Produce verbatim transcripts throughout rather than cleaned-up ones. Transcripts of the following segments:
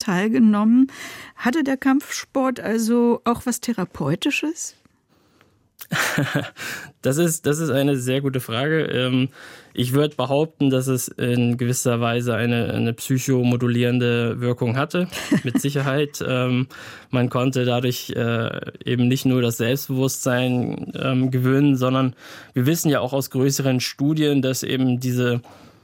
teilgenommen. Hatte der Kampfsport also auch was Therapeutisches? Das ist, das ist eine sehr gute Frage. Ich würde behaupten, dass es in gewisser Weise eine, eine psychomodulierende Wirkung hatte, mit Sicherheit. Man konnte dadurch eben nicht nur das Selbstbewusstsein gewöhnen, sondern wir wissen ja auch aus größeren Studien, dass eben diese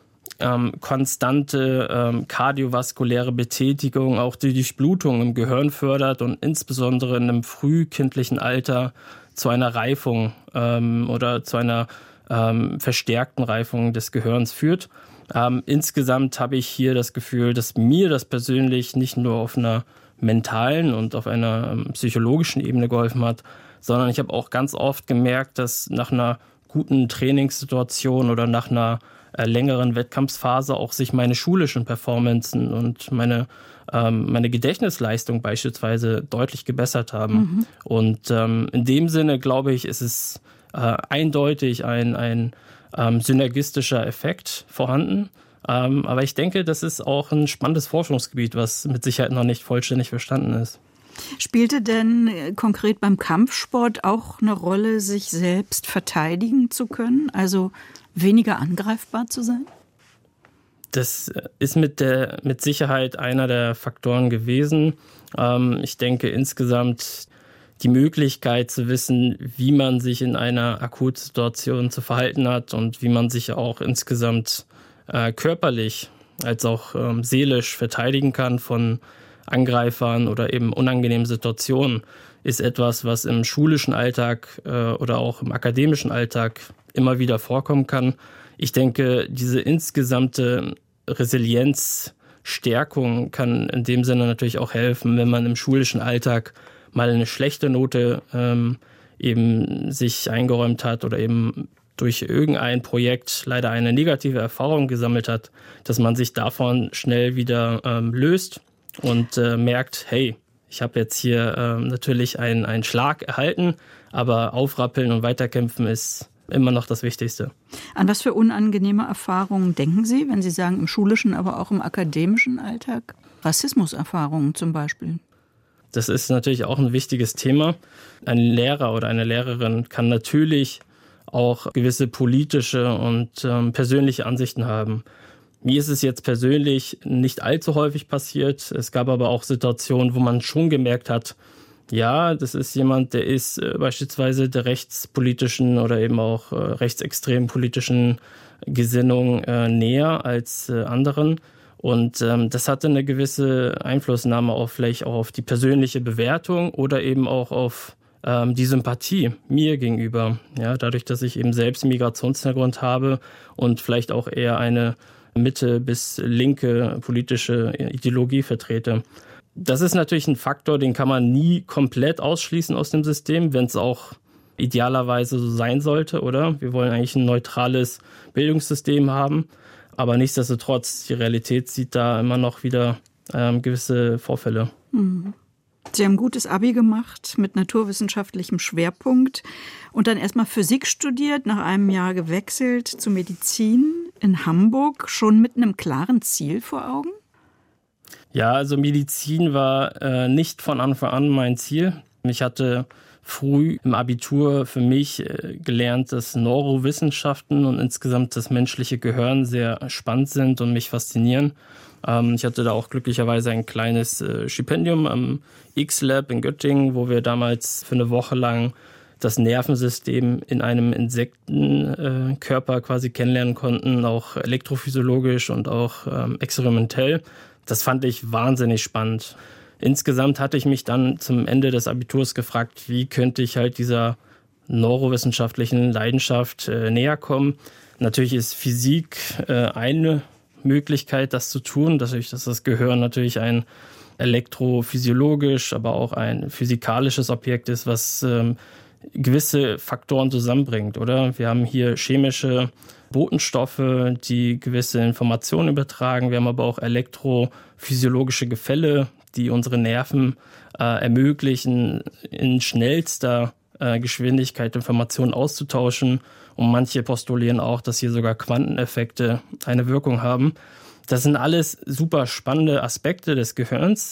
konstante kardiovaskuläre Betätigung auch die Durchblutung im Gehirn fördert und insbesondere in einem frühkindlichen Alter zu einer Reifung ähm, oder zu einer ähm, verstärkten Reifung des Gehirns führt. Ähm, insgesamt habe ich hier das Gefühl, dass mir das persönlich nicht nur auf einer mentalen und auf einer ähm, psychologischen Ebene geholfen hat, sondern ich habe auch ganz oft gemerkt, dass nach einer guten Trainingssituation oder nach einer äh, längeren Wettkampfphase auch sich meine schulischen Performancen und meine meine Gedächtnisleistung beispielsweise deutlich gebessert haben. Mhm. Und ähm, in dem Sinne, glaube ich, ist es äh, eindeutig ein, ein ähm, synergistischer Effekt vorhanden. Ähm, aber ich denke, das ist auch ein spannendes Forschungsgebiet, was mit Sicherheit noch nicht vollständig verstanden ist. Spielte denn konkret beim Kampfsport auch eine Rolle, sich selbst verteidigen zu können, also weniger angreifbar zu sein? Das ist mit der, mit Sicherheit einer der Faktoren gewesen. Ähm, ich denke insgesamt die Möglichkeit zu wissen, wie man sich in einer Akutsituation zu verhalten hat und wie man sich auch insgesamt äh, körperlich als auch ähm, seelisch verteidigen kann von Angreifern oder eben unangenehmen Situationen, ist etwas, was im schulischen Alltag äh, oder auch im akademischen Alltag immer wieder vorkommen kann. Ich denke, diese insgesamte Resilienzstärkung kann in dem Sinne natürlich auch helfen, wenn man im schulischen Alltag mal eine schlechte Note ähm, eben sich eingeräumt hat oder eben durch irgendein Projekt leider eine negative Erfahrung gesammelt hat, dass man sich davon schnell wieder ähm, löst und äh, merkt, hey, ich habe jetzt hier ähm, natürlich einen, einen Schlag erhalten, aber aufrappeln und weiterkämpfen ist immer noch das Wichtigste. An was für unangenehme Erfahrungen denken Sie, wenn Sie sagen, im schulischen, aber auch im akademischen Alltag? Rassismuserfahrungen zum Beispiel? Das ist natürlich auch ein wichtiges Thema. Ein Lehrer oder eine Lehrerin kann natürlich auch gewisse politische und ähm, persönliche Ansichten haben. Mir ist es jetzt persönlich nicht allzu häufig passiert. Es gab aber auch Situationen, wo man schon gemerkt hat, ja, das ist jemand, der ist äh, beispielsweise der rechtspolitischen oder eben auch äh, rechtsextremen politischen Gesinnung äh, näher als äh, anderen. Und ähm, das hatte eine gewisse Einflussnahme auch vielleicht auch auf die persönliche Bewertung oder eben auch auf ähm, die Sympathie mir gegenüber. Ja, dadurch, dass ich eben selbst einen Migrationshintergrund habe und vielleicht auch eher eine Mitte- bis linke politische Ideologie vertrete. Das ist natürlich ein Faktor, den kann man nie komplett ausschließen aus dem System, wenn es auch idealerweise so sein sollte, oder? Wir wollen eigentlich ein neutrales Bildungssystem haben, aber nichtsdestotrotz, die Realität sieht da immer noch wieder ähm, gewisse Vorfälle. Mhm. Sie haben ein gutes Abi gemacht mit naturwissenschaftlichem Schwerpunkt und dann erstmal Physik studiert, nach einem Jahr gewechselt zu Medizin in Hamburg, schon mit einem klaren Ziel vor Augen? Ja, also Medizin war äh, nicht von Anfang an mein Ziel. Ich hatte früh im Abitur für mich äh, gelernt, dass Neurowissenschaften und insgesamt das menschliche Gehirn sehr spannend sind und mich faszinieren. Ähm, ich hatte da auch glücklicherweise ein kleines äh, Stipendium am X-Lab in Göttingen, wo wir damals für eine Woche lang das Nervensystem in einem Insektenkörper äh, quasi kennenlernen konnten, auch elektrophysiologisch und auch ähm, experimentell. Das fand ich wahnsinnig spannend. Insgesamt hatte ich mich dann zum Ende des Abiturs gefragt, wie könnte ich halt dieser neurowissenschaftlichen Leidenschaft äh, näher kommen. Natürlich ist Physik äh, eine Möglichkeit, das zu tun. Dadurch, dass das Gehirn natürlich ein elektrophysiologisch, aber auch ein physikalisches Objekt ist, was ähm, gewisse Faktoren zusammenbringt, oder? Wir haben hier chemische Botenstoffe, die gewisse Informationen übertragen. Wir haben aber auch elektrophysiologische Gefälle, die unsere Nerven äh, ermöglichen, in schnellster äh, Geschwindigkeit Informationen auszutauschen. Und manche postulieren auch, dass hier sogar Quanteneffekte eine Wirkung haben. Das sind alles super spannende Aspekte des Gehirns.